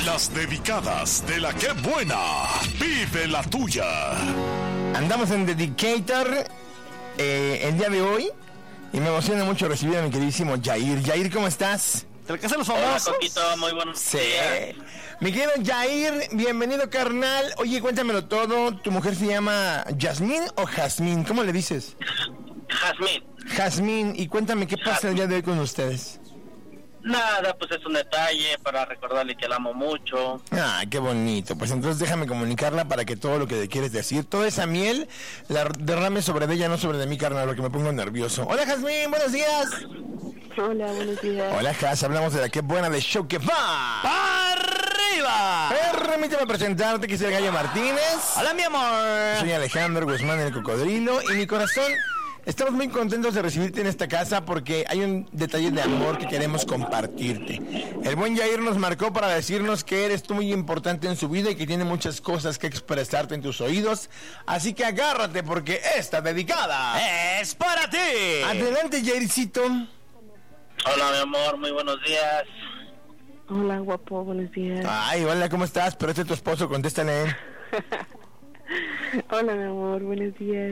Las dedicadas de la que buena. Vive la tuya. Andamos en Dedicator el día de hoy y me emociona mucho recibir a mi queridísimo Yair. Yair, ¿cómo estás? ¿Te lo que hacen los famosos? Hola, Coquito, muy buenos días. Mi querido Yair, bienvenido, carnal. Oye, cuéntamelo todo. ¿Tu mujer se llama Yasmín o Jazmín? ¿Cómo le dices? Jazmín. Jazmín. Y cuéntame, ¿qué pasa el día de hoy con ustedes? Nada, pues es un detalle para recordarle que la amo mucho. Ah, qué bonito. Pues entonces déjame comunicarla para que todo lo que le quieres decir, toda esa miel, la derrame sobre de ella, no sobre de mí, carnal, porque me pongo nervioso. Hola, Jazmín, buenos días. Hola, buenos días. Hola, Jaz, hablamos de la que buena de show que va. ¡Arriba! Permíteme presentarte, que soy el Gallo Martínez. Hola, mi amor. Soy Alejandro Guzmán, el Cocodrilo, y mi corazón, estamos muy contentos de recibirte en esta casa porque hay un detalle de amor que queremos compartirte. El buen Yair nos marcó para decirnos que eres tú muy importante en su vida y que tiene muchas cosas que expresarte en tus oídos, así que agárrate porque esta dedicada ¡es para ti! Adelante, Yaircito. Hola, mi amor, muy buenos días. Hola, guapo, buenos días. Ay, hola, ¿cómo estás? Pero este es tu esposo, contéstale. Hola, mi amor, buenos días.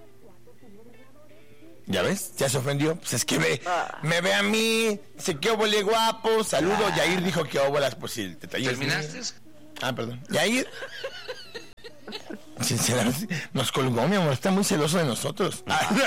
¿Ya ves? Ya se ofendió. Pues es que me ve a mí. Dice que óvole guapo. Saludo. Yair dijo que óvolas. Pues sí, ¿Terminaste? Perdón. Yair. Sinceramente, nos colgó, mi amor. Está muy celoso de nosotros.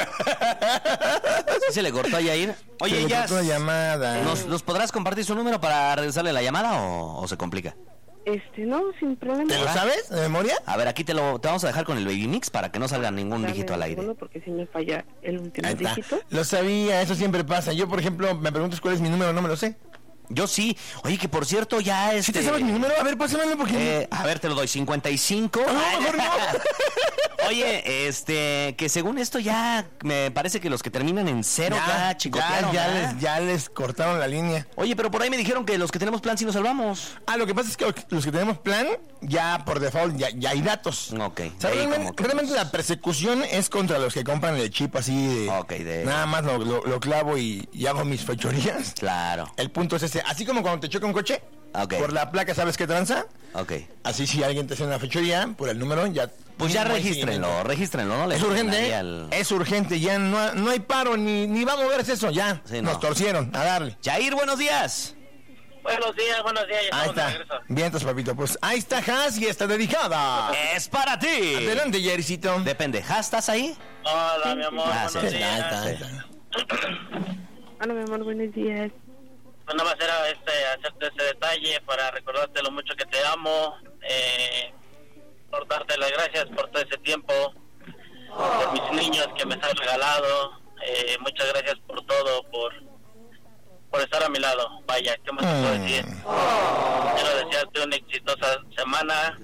¿Sí se le cortó a Yair? Oye, Se le ya. cortó la llamada. ¿Nos podrás compartir su número para regresarle la llamada o se complica? No, sin problema. ¿Te lo sabes de memoria? A ver, aquí te vamos a dejar con el Baby Mix para que no salga ningún Dame dígito al un aire. segundo, porque si me falla el último Ahí está. dígito. Lo sabía, eso siempre pasa. Yo, por ejemplo, me preguntas cuál es mi número, no me lo sé. Yo sí. Oye, que por cierto ya ¿Sí te sabes mi número? A ver, pásamelo porque... A ver, te lo doy, 55. No, mejor no. Oye, que según esto ya me parece que los que terminan en 0 ya chicotearon. Ya les cortaron la línea. Oye, pero por ahí me dijeron que los que tenemos plan sí nos salvamos. Lo que pasa es que los que tenemos plan, ya por default, ya hay datos. Ok. O sea, realmente la persecución es contra los que compran el chip así de... Ok, nada más lo clavo y hago mis fechorías. Claro. El punto es ese. Así como cuando te choca un coche, Ok. por la placa sabes qué tranza. Ok. Así si alguien te hace una fechoría, por el número ya... Pues ya no hay regístrenlo, seguimiento. ¿no? Le Es ponen urgente, ahí es urgente, ya no hay paro, ni va a moverse eso, ya. Sí, no. Nos torcieron, a darle. Yair, buenos días. Buenos días, ya Ahí estamos de está. regreso. Bien, entonces, papito, pues ahí está Jaz y está dedicada. Es para ti. Adelante, Yaircito. Depende, ¿Ja estás ahí? Hola, mi amor, Ah, sí, buenos Ahí días. está, ahí está. Hola, mi amor, buenos días. Pues nada más era hacerte ese detalle para recordarte lo mucho que te amo, por darte las gracias por todo ese tiempo, por mis niños que me has regalado, muchas gracias por todo, por estar a mi lado. Vaya, ¿qué más te puedo decir? Quiero desearte una exitosa semana,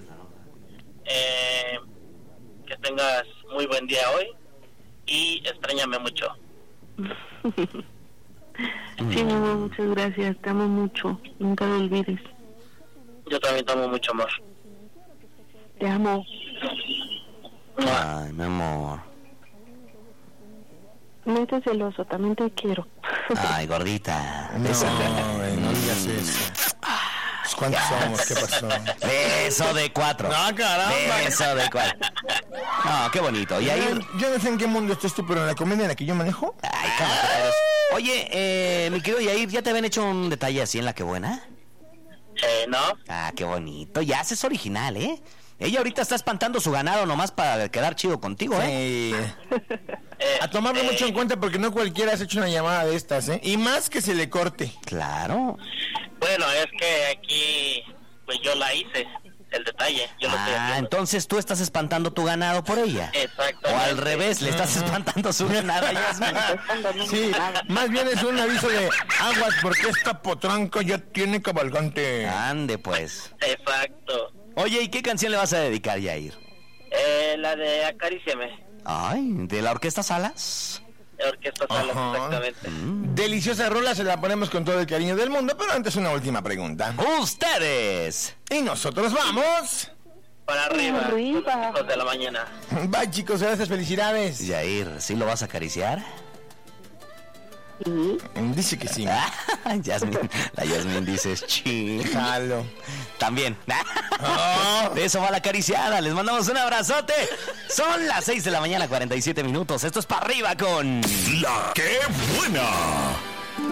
que tengas muy buen día hoy y extrañame mucho. Sí, mi amor, muchas gracias. Te amo mucho. Nunca lo olvides. Yo también te amo mucho, amor. Te amo. Ay, mi amor. No estés celoso, también te quiero. Ay, gordita. No, güey, no digas eso. Pues, ¿cuántos somos? ¿Qué pasó? Beso de 4. No, caramba. Beso de 4. No, qué bonito. Y ahí... Yo no sé en qué mundo estás tú, pero en la comedia en la que yo manejo... Ay, cálmate, Pedro. Oye, mi querido Yair, ¿ya te habían hecho un detalle así en La Que Buena? ¿No? Ah, qué bonito. Ya es original, ¿eh? Ella ahorita está espantando su ganado nomás para quedar chido contigo, ¿eh? Sí. A tomarlo mucho en cuenta porque no cualquiera has hecho una llamada de estas, ¿eh? Y más que se le corte. Claro. Bueno, es que aquí, pues yo la hice, el detalle. Yo lo estoy haciendo. Entonces tú estás espantando tu ganado por ella. Exactamente. O al revés, le estás espantando su ganado a Yasmín. Sí, más bien es un aviso de aguas porque esta potranca ya tiene cabalgante. Ande, pues. Exacto. Oye, ¿y qué canción le vas a dedicar, Yair? La de Acaríciame, Ay, ¿de la Orquesta Salas? de Orquesta Salas, Ajá. exactamente. Deliciosa rola, se la ponemos con todo el cariño del mundo, pero antes una última pregunta. ¡Ustedes! Y nosotros vamos. Para arriba, Arriba. hijos de la mañana. Bye, chicos, gracias, felicidades. Yair, ¿sí lo vas a acariciar? Sí. Dice que sí. Yasmín, la Yasmín dice, Jalo. También. Oh. De eso va la acariciada. Les mandamos un abrazote. Son las 6 de la mañana, 47 minutos. Esto es para arriba con... La que buena.